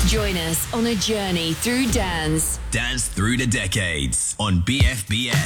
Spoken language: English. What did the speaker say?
Join us on a journey through dance. Dance through the decades on BFBS.